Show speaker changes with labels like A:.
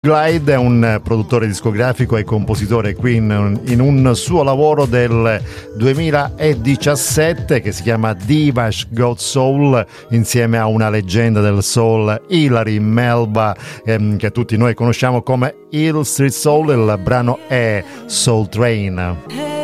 A: Glide è un produttore discografico e compositore qui in un suo lavoro del 2017 che si chiama Divash God Soul, insieme a una leggenda del soul, Hilary Melba, che tutti noi conosciamo come Hill Street Soul. Il brano è Soul Train.